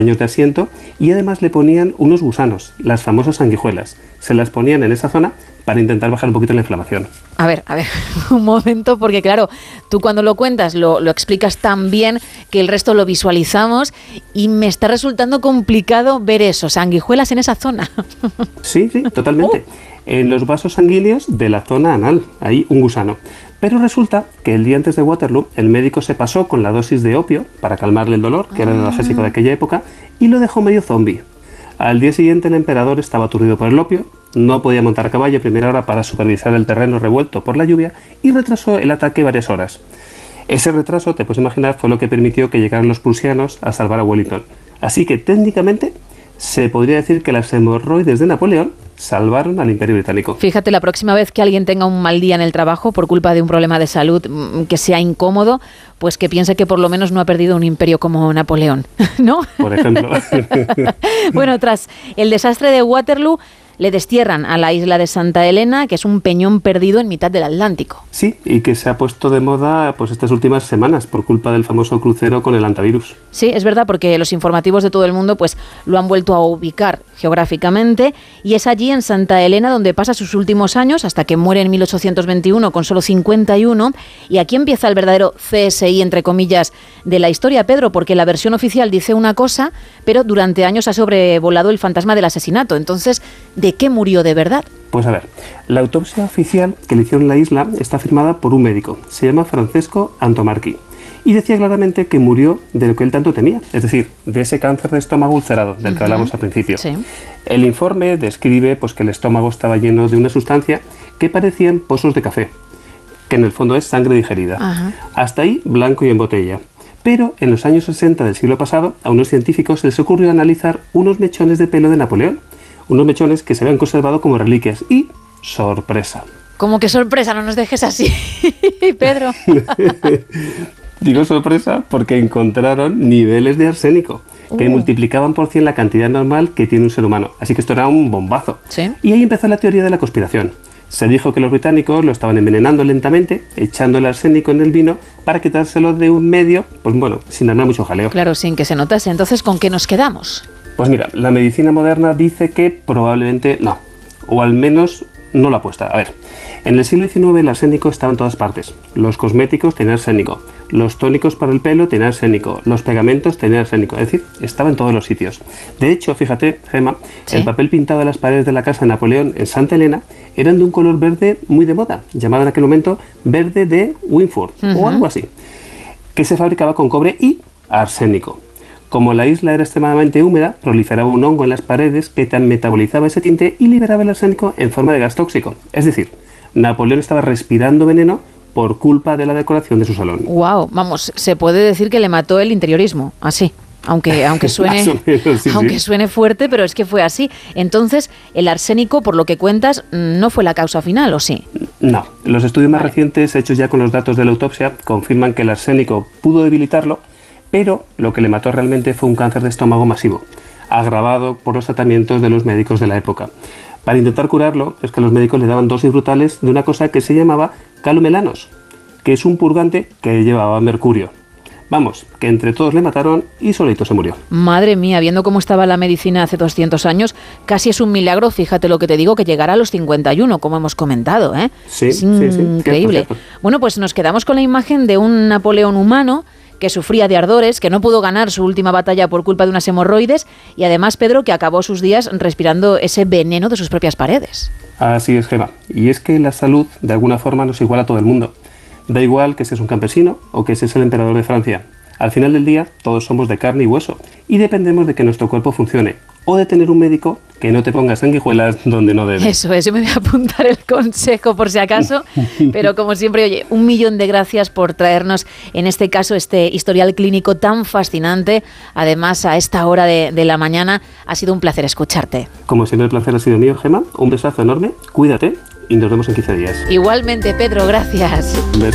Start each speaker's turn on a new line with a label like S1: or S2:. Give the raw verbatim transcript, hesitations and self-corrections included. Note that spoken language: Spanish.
S1: años de asiento, y además le ponían unos gusanos, las famosas sanguijuelas. Se las ponían en esa zona para intentar bajar un poquito la inflamación.
S2: A ver, a ver, un momento, porque claro, tú cuando lo cuentas lo, lo explicas tan bien que el resto lo visualizamos y me está resultando complicado ver eso, sanguijuelas en esa zona.
S1: Sí, sí, totalmente. Uh. En los vasos sanguíneos de la zona anal, hay un gusano. Pero resulta que el día antes de Waterloo, el médico se pasó con la dosis de opio para calmarle el dolor, que era el analgésico de aquella época, y lo dejó medio zombie. Al día siguiente el emperador estaba aturdido por el opio, no podía montar a caballo a primera hora para supervisar el terreno revuelto por la lluvia y retrasó el ataque varias horas. Ese retraso, te puedes imaginar, fue lo que permitió que llegaran los prusianos a salvar a Wellington. Así que técnicamente se podría decir que las hemorroides de Napoleón salvaron al Imperio Británico.
S2: Fíjate, la próxima vez que alguien tenga un mal día en el trabajo por culpa de un problema de salud que sea incómodo, pues que piense que por lo menos no ha perdido un imperio como Napoleón, ¿no?
S1: Por ejemplo.
S2: Bueno, tras el desastre de Waterloo, le destierran a la isla de Santa Elena, que es un peñón perdido en mitad del Atlántico.
S1: Sí, y que se ha puesto de moda pues estas últimas semanas por culpa del famoso crucero con el antivirus.
S2: Sí, es verdad, porque los informativos de todo el mundo pues lo han vuelto a ubicar geográficamente, y es allí en Santa Elena donde pasa sus últimos años hasta que muere en mil ochocientos veintiuno con solo cincuenta y uno, y aquí empieza el verdadero C S I, entre comillas, de la historia, Pedro, porque la versión oficial dice una cosa, pero durante años ha sobrevolado el fantasma del asesinato. Entonces, ¿de qué murió de verdad?
S1: Pues a ver, la autopsia oficial que le hicieron en la isla está firmada por un médico, se llama Francesco Antomarchi, y decía claramente que murió de lo que él tanto temía, es decir, de ese cáncer de estómago ulcerado del uh-huh. que hablamos al principio.
S2: Sí.
S1: El informe describe pues, que el estómago estaba lleno de una sustancia que parecían pozos de café, que en el fondo es sangre digerida. Uh-huh. Hasta ahí, blanco y en botella. Pero en los años sesenta del siglo pasado, a unos científicos les ocurrió analizar unos mechones de pelo de Napoleón, unos mechones que se habían conservado como reliquias, y ¡sorpresa!
S2: ¿Cómo que sorpresa? No nos dejes así, Pedro.
S1: Digo sorpresa porque encontraron niveles de arsénico que uh. multiplicaban por cien la cantidad normal que tiene un ser humano. Así que esto era un bombazo.
S2: ¿Sí?
S1: Y ahí empezó la teoría de la conspiración. Se dijo que los británicos lo estaban envenenando lentamente, echando el arsénico en el vino para quitárselo de un medio, pues bueno, sin armar mucho jaleo.
S2: Claro, sin que se notase. Entonces, ¿con qué nos quedamos?
S1: Pues mira, la medicina moderna dice que probablemente no, o al menos no lo apuesta. A ver, en el siglo diecinueve el arsénico estaba en todas partes. Los cosméticos tenían arsénico, los tónicos para el pelo tenían arsénico, los pegamentos tenían arsénico, es decir, estaba en todos los sitios. De hecho, fíjate, Gemma, ¿sí? El papel pintado de las paredes de la casa de Napoleón en Santa Elena eran de un color verde muy de moda, llamado en aquel momento verde de Winford, uh-huh. o algo así, que se fabricaba con cobre y arsénico. Como la isla era extremadamente húmeda, proliferaba un hongo en las paredes que metabolizaba ese tinte y liberaba el arsénico en forma de gas tóxico. Es decir, Napoleón estaba respirando veneno por culpa de la decoración de su salón.
S2: Wow, vamos, se puede decir que le mató el interiorismo, así. Aunque, aunque, suene, menos, sí, aunque sí. suene fuerte, pero es que fue así. Entonces, el arsénico, por lo que cuentas, no fue la causa final, ¿o sí?
S1: No. Los estudios más vale. recientes, hechos ya con los datos de la autopsia, confirman que el arsénico pudo debilitarlo, pero lo que le mató realmente fue un cáncer de estómago masivo, agravado por los tratamientos de los médicos de la época. Para intentar curarlo, es que los médicos le daban dosis brutales de una cosa que se llamaba calomelanos, que es un purgante que llevaba mercurio. Vamos, que entre todos le mataron y solito se murió.
S2: Madre mía, viendo cómo estaba la medicina hace doscientos años, casi es un milagro, fíjate lo que te digo, que llegara a los cincuenta y uno, como hemos comentado, ¿eh?
S1: Sí,
S2: es
S1: sí, sí.
S2: Increíble.
S1: Cierto, cierto.
S2: Bueno, pues nos quedamos con la imagen de un Napoleón humano que sufría de ardores, que no pudo ganar su última batalla por culpa de unas hemorroides, y además, Pedro, que acabó sus días respirando ese veneno de sus propias paredes.
S1: Así es, Gemma. Y es que la salud, de alguna forma, no es igual a todo el mundo. Da igual que seas un campesino o que seas el emperador de Francia. Al final del día, todos somos de carne y hueso y dependemos de que nuestro cuerpo funcione o de tener un médico que no te ponga sanguijuelas donde no debe.
S2: Eso es, yo me voy a apuntar el consejo por si acaso, pero como siempre, oye, un millón de gracias por traernos, en este caso, este historial clínico tan fascinante. Además, a esta hora de, de la mañana, ha sido un placer escucharte.
S1: Como siempre, el placer ha sido mío, Gemma. Un besazo enorme, cuídate y nos vemos en quince días.
S2: Igualmente, Pedro, gracias.